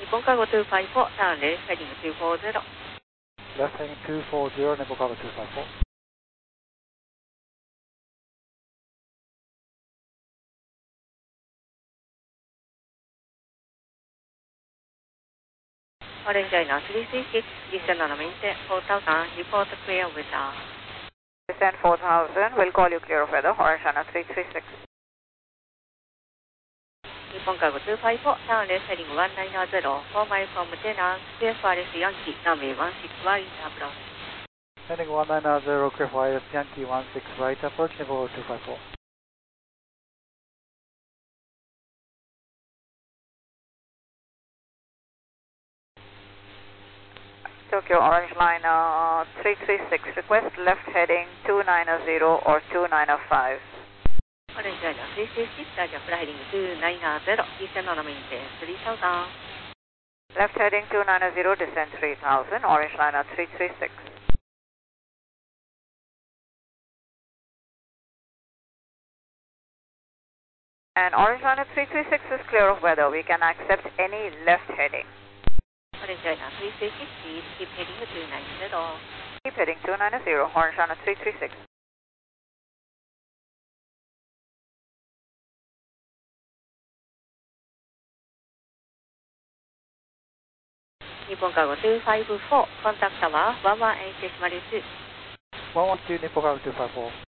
本cargo 254, turn left heading 240. Left heading 240, Nipple Cargo 254. Orange China 336, descend on maintain 4000, report clear weather. Descend 4000, we'll call you clear of weather, Orange China 336. 日本cargo 254, turn left heading 190, 4 miles from Tenant, CFRS Yankee, runway 16 right approach. Heading 190, clear for IS Yankee 16 right approach, Nipple 254. Tokyo Orange Line 336, request left heading 290 or 295. Orange China 336, Roger, fly heading 290, descend on maintain 3000. Left heading 290, descend 3000, Orange Liner 336. And Orange Liner 336 is clear of weather. We can accept any left heading. Orange China 336, please keep heading 290. Keep heading 290, Orange Liner 336. Nippon Cargo 254, contact tower 118.2. 112, Nipple Cargo 254.